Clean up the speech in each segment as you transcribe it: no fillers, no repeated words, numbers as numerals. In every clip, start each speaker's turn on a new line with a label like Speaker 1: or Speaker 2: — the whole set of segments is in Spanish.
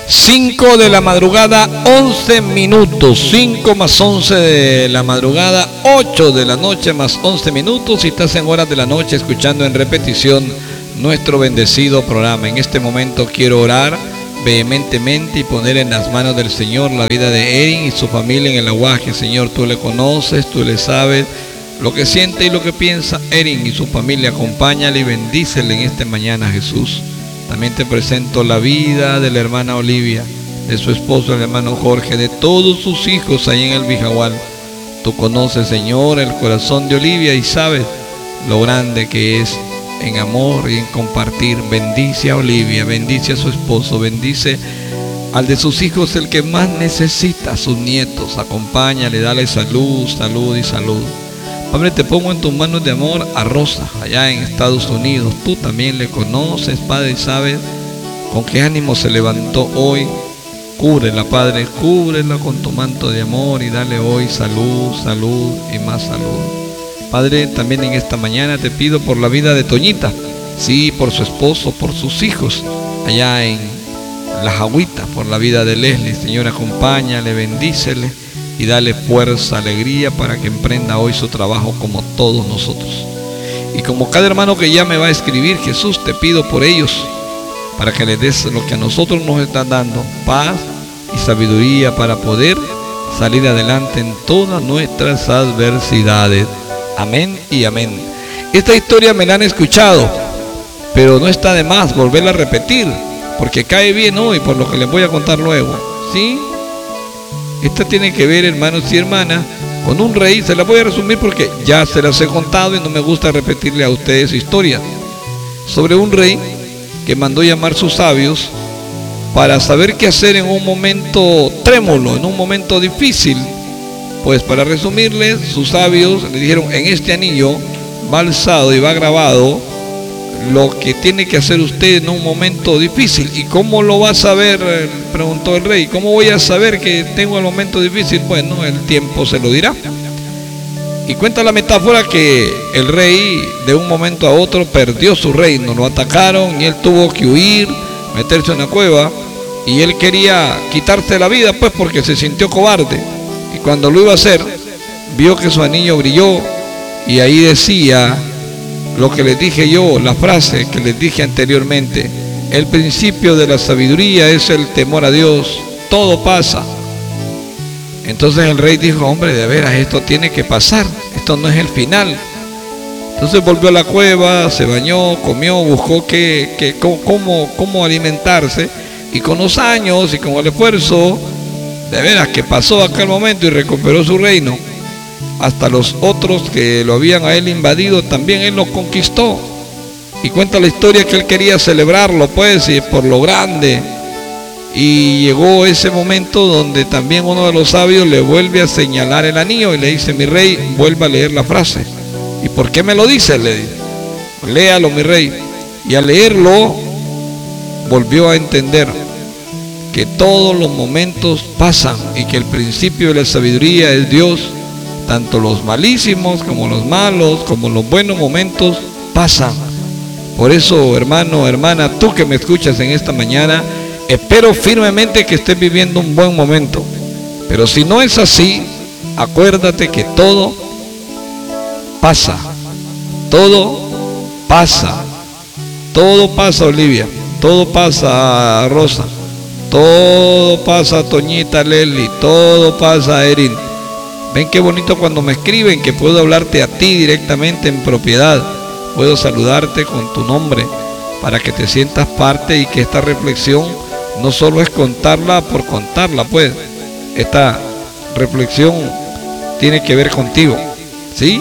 Speaker 1: 5 de la madrugada, 11 minutos. 5 más 11 de la madrugada, 8 de la noche más 11 minutos. Y estás en horas de la noche escuchando en repetición nuestro bendecido programa. En este momento quiero orar vehementemente y poner en las manos del Señor la vida de Erin y su familia en el aguaje. Señor, tú le conoces, tú le sabes lo que siente y lo que piensa Erin y su familia. Acompáñale y bendícele en esta mañana, Jesús. También te presento la vida de la hermana Olivia, de su esposo el hermano Jorge, de todos sus hijos ahí en el Vijagual. Tú conoces, Señor, el corazón de Olivia y sabes lo grande que es en amor y en compartir. Bendice a Olivia, bendice a su esposo, bendice al de sus hijos, el que más necesita, a sus nietos. Acompáñale, dale salud, salud y salud. Padre, te pongo en tus manos de amor a Rosa, allá en Estados Unidos. Tú también le conoces, Padre, y sabes con qué ánimo se levantó hoy. Cúbrela, Padre, cúbrela con tu manto de amor y dale hoy salud, salud y más salud. Padre, también en esta mañana te pido por la vida de Toñita, sí, por su esposo, por sus hijos, allá en La Jagüita, por la vida de Leslie. Señor, acompáñale, bendícele y dale fuerza, alegría para que emprenda hoy su trabajo como todos nosotros. Y como cada hermano que ya me va a escribir, Jesús, te pido por ellos, para que les des lo que a nosotros nos están dando, paz y sabiduría para poder salir adelante en todas nuestras adversidades. Amén y amén. Esta historia me la han escuchado, pero no está de más volverla a repetir, porque cae bien hoy por lo que les voy a contar luego, ¿sí? Esta tiene que ver, hermanos y hermanas, con un rey. Se la voy a resumir porque ya se las he contado y no me gusta repetirle a ustedes historia. Sobre un rey que mandó llamar a sus sabios para saber qué hacer en un momento trémulo, en un momento difícil. Pues para resumirles, sus sabios le dijeron: en este anillo va alzado y va grabado lo que tiene que hacer usted en un momento difícil. ¿Y cómo lo va a saber?, preguntó el rey. ¿Cómo voy a saber que tengo el momento difícil? Bueno, el tiempo se lo dirá. Y cuenta la metáfora que el rey de un momento a otro perdió su reino, lo atacaron y él tuvo que huir, meterse en una cueva, y él quería quitarse la vida pues porque se sintió cobarde. Y cuando lo iba a hacer, vio que su anillo brilló y ahí decía lo que les dije yo, la frase que les dije anteriormente: el principio de la sabiduría es el temor a Dios, todo pasa. Entonces el rey dijo: hombre, de veras, esto tiene que pasar, esto no es el final. Entonces volvió a la cueva, se bañó, comió, buscó cómo alimentarse, y con los años y con el esfuerzo, de veras que pasó aquel momento y recuperó su reino. Hasta los otros que lo habían a él invadido, también él los conquistó. Y cuenta la historia que él quería celebrarlo pues, y por lo grande. Y llegó ese momento donde también uno de los sabios le vuelve a señalar el anillo y le dice: mi rey, vuelva a leer la frase. ¿Y por qué me lo dice?, le dice. Léalo, mi rey. Y al leerlo volvió a entender que todos los momentos pasan y que el principio de la sabiduría es Dios. Tanto los malísimos como los malos, como los buenos momentos pasan. Por eso, hermano, hermana, tú que me escuchas en esta mañana, espero firmemente que estés viviendo un buen momento. Pero si no es así, acuérdate que todo pasa. Todo pasa. Todo pasa, Olivia. Todo pasa, Rosa. Todo pasa, Toñita, Leslie. Todo pasa, Erin. Ven qué bonito cuando me escriben, que puedo hablarte a ti directamente en propiedad. Puedo saludarte con tu nombre para que te sientas parte, y que esta reflexión no solo es contarla por contarla, pues esta reflexión tiene que ver contigo, ¿sí?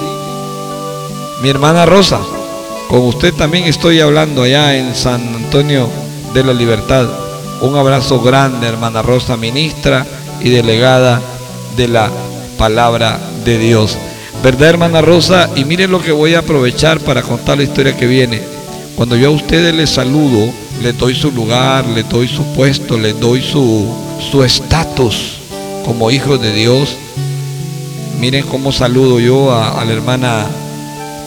Speaker 1: Mi hermana Rosa, con usted también estoy hablando allá en San Antonio de la Libertad. Un abrazo grande, hermana Rosa, ministra y delegada de la palabra de Dios. ¿Verdad, hermana Rosa? Y miren lo que voy a aprovechar para contar la historia que viene. Cuando yo a ustedes les saludo, les doy su lugar, les doy su puesto, les doy su estatus como hijos de Dios. Miren cómo saludo yo a la hermana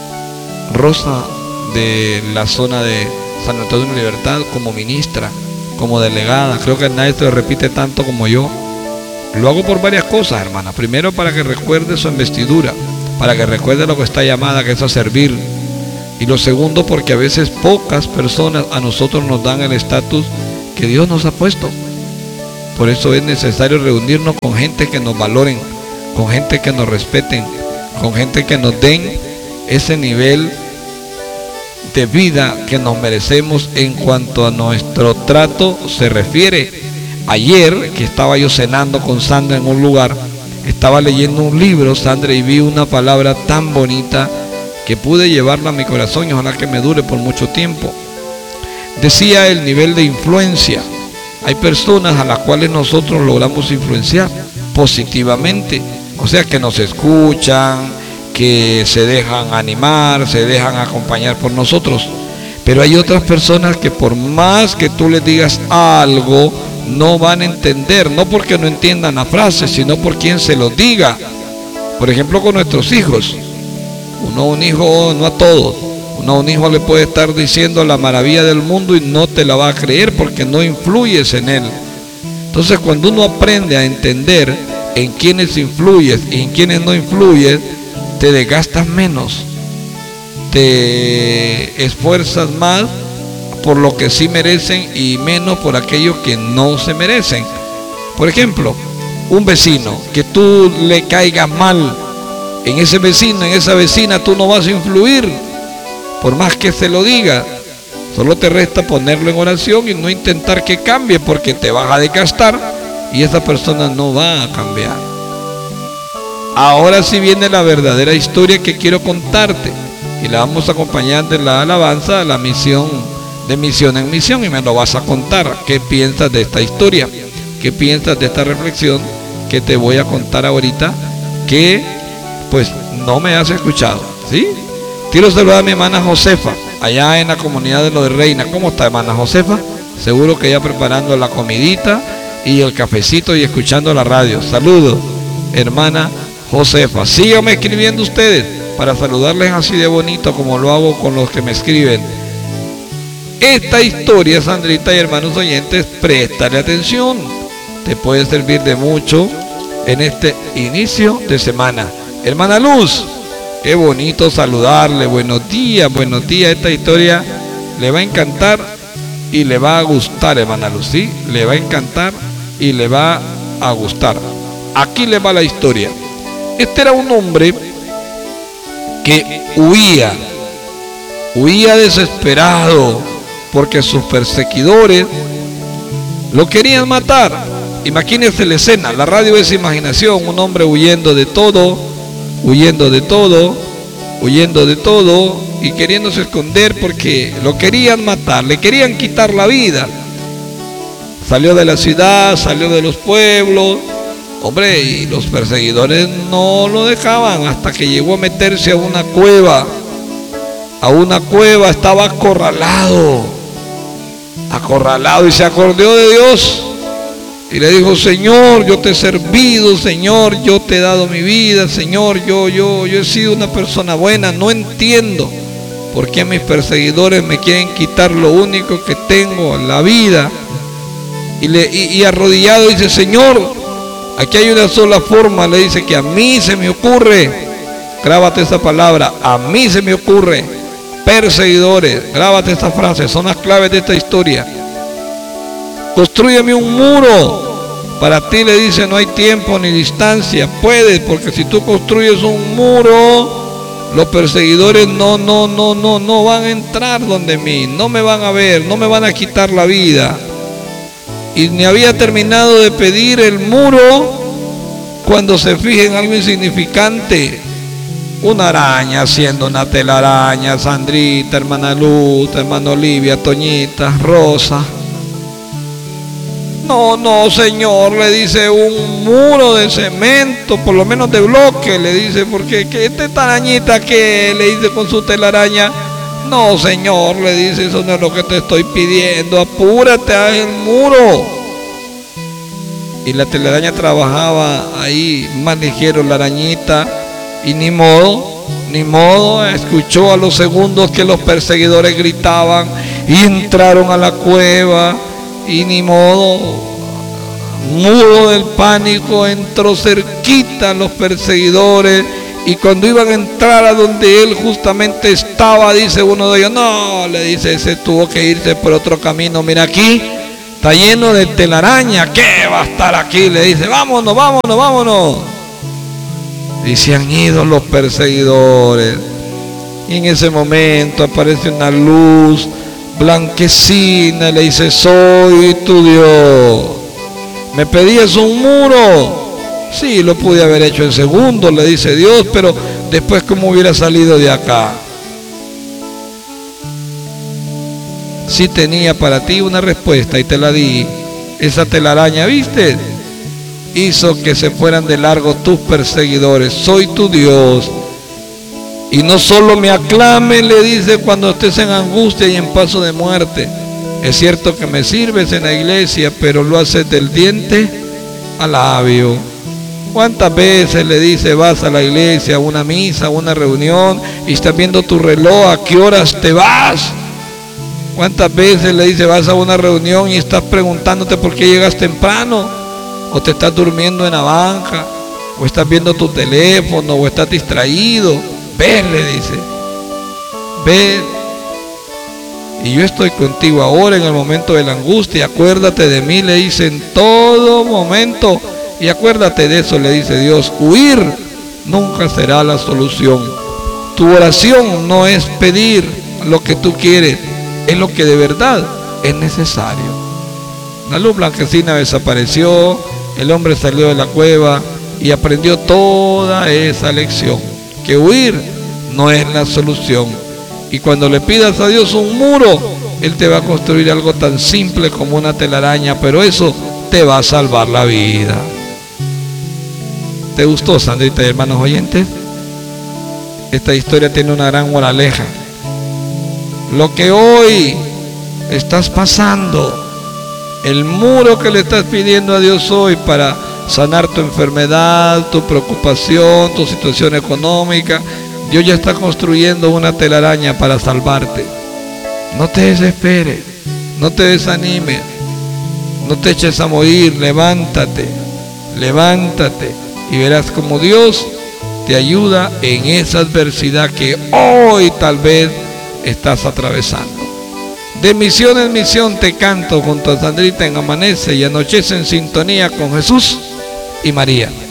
Speaker 1: Rosa de la zona de San Antonio de la Libertad como ministra. como delegada. Creo que nadie te lo repite tanto como yo. Lo hago por varias cosas, hermana. Primero, para que recuerde su investidura, para que recuerde lo que está llamada, que es a servir. Y lo segundo, porque a veces pocas personas a nosotros nos dan el estatus que Dios nos ha puesto. Por eso es necesario reunirnos con gente que nos valoren, con gente que nos respeten, con gente que nos den ese nivel de vida que nos merecemos en cuanto a nuestro trato se refiere. Ayer, que estaba yo cenando con Sandra en un lugar, estaba leyendo un libro, Sandra, y vi una palabra tan bonita que pude llevarla a mi corazón y ojalá que me dure por mucho tiempo. Decía el nivel de influencia. Hay personas a las cuales nosotros logramos influenciar positivamente, o sea, que nos escuchan, que se dejan animar, se dejan acompañar por nosotros. Pero hay otras personas que por más que tú les digas algo, no van a entender, no porque no entiendan la frase, sino por quien se los diga. Por ejemplo, con nuestros hijos. Uno a un hijo, no a todos, uno a un hijo le puede estar diciendo la maravilla del mundo y no te la va a creer porque no influyes en él. Entonces, cuando uno aprende a entender en quiénes influyes y en quiénes no influyes, te desgastas menos, te esfuerzas más por lo que sí merecen y menos por aquello que no se merecen. Por ejemplo, un vecino que tú le caigas mal, en ese vecino, en esa vecina tú no vas a influir, por más que se lo diga. Solo te resta ponerlo en oración y no intentar que cambie, porque te vas a desgastar y esa persona no va a cambiar. Ahora sí viene la verdadera historia que quiero contarte y la vamos a acompañar de la alabanza a la misión, de misión en misión, y me lo vas a contar. ¿Qué piensas de esta historia? ¿Qué piensas de esta reflexión que te voy a contar ahorita, que pues no me has escuchado? ¿Sí? Quiero saludar a mi hermana Josefa, allá en la comunidad de Lo de Reina. ¿Cómo está, hermana Josefa? Seguro que ya preparando la comidita y el cafecito y escuchando la radio. Saludos, hermana Josefa. Síganme escribiendo ustedes para saludarles así de bonito como lo hago con los que me escriben. Esta historia, Sandrita y hermanos oyentes, préstale atención. Te puede servir de mucho en este inicio de semana. Hermana Luz, qué bonito saludarle. Buenos días, buenos días. Esta historia le va a encantar y le va a gustar, hermana Luz. ¿Sí? Le va a encantar y le va a gustar. Aquí le va la historia. Este era un hombre que huía desesperado porque sus perseguidores lo querían matar. Imagínense la escena, la radio es imaginación, un hombre huyendo de todo y queriéndose esconder porque lo querían matar, le querían quitar la vida. Salió de la ciudad, salió de los pueblos, hombre, y los perseguidores no lo dejaban hasta que llegó a meterse a una cueva. Estaba acorralado y se acordó de Dios y le dijo: Señor, yo te he servido, Señor, yo te he dado mi vida, Señor, yo he sido una persona buena, no entiendo por qué mis perseguidores me quieren quitar lo único que tengo, la vida. Y arrodillado dice: Señor, aquí hay una sola forma, le dice, que a mí se me ocurre. Grábate esa palabra, a mí se me ocurre. Perseguidores, grábate esta frase, son las claves de esta historia. Constrúyeme un muro. Para ti, le dice, no hay tiempo ni distancia. Puedes, porque si tú construyes un muro, los perseguidores no van a entrar donde mí, no me van a ver, no me van a quitar la vida. Y ni había terminado de pedir el muro cuando se fija en algo insignificante. Una araña haciendo una telaraña. Sandrita, hermana Luz, hermana Olivia, Toñita, Rosa. No, Señor, le dice, un muro de cemento, por lo menos de bloque, le dice, porque esta arañita que le dice con su telaraña. No, Señor, le dice, eso no es lo que te estoy pidiendo, apúrate, haz el muro. Y la telaraña trabajaba ahí más ligero, la arañita, y ni modo, escuchó a los segundos que los perseguidores gritaban y entraron a la cueva. Y ni modo, mudo del pánico, entró cerquita a los perseguidores, y cuando iban a entrar a donde él justamente estaba, dice uno de ellos, no, le dice, ese tuvo que irse por otro camino, mira aquí, está lleno de telaraña, ¿qué va a estar aquí? Le dice, vámonos, vámonos, vámonos. Y se han ido los perseguidores, y en ese momento aparece una luz blanquecina, y le dice, soy tu Dios. ¿Me pedías un muro? Sí, lo pude haber hecho en segundos, le dice Dios, pero después ¿cómo hubiera salido de acá? Sí tenía para ti una respuesta y te la di. Esa telaraña, ¿viste? Hizo que se fueran de largo tus perseguidores. Soy tu Dios. Y no solo me aclame, le dice, cuando estés en angustia y en paso de muerte. Es cierto que me sirves en la iglesia, pero lo haces del diente al labio. ¿Cuántas veces le dice vas a la iglesia, a una misa, a una reunión, y estás viendo tu reloj, a qué horas te vas? ¿Cuántas veces le dice vas a una reunión y estás preguntándote por qué llegas temprano? ¿O te estás durmiendo en la banca? ¿O estás viendo tu teléfono? ¿O estás distraído? Ven, le dice, ven. Y yo estoy contigo ahora en el momento de la angustia. Acuérdate de mí, le dice, en todo momento. Y acuérdate de eso, le dice Dios. Huir nunca será la solución. Tu oración no es pedir lo que tú quieres, es lo que de verdad es necesario. La luz blanquecina desapareció, el hombre salió de la cueva y aprendió toda esa lección, que huir no es la solución. Y cuando le pidas a Dios un muro, Él te va a construir algo tan simple como una telaraña, pero eso te va a salvar la vida. ¿Te gustó, Sandrita y hermanos oyentes? Esta historia tiene una gran moraleja. Lo que hoy estás pasando, el muro que le estás pidiendo a Dios hoy para sanar tu enfermedad, tu preocupación, tu situación económica, Dios ya está construyendo una telaraña para salvarte. No te desesperes, no te desanimes, no te eches a morir, levántate, levántate y verás como Dios te ayuda en esa adversidad que hoy tal vez estás atravesando. De misión en misión te canto junto a Sandrita en Amanece y Anochece en sintonía con Jesús y María.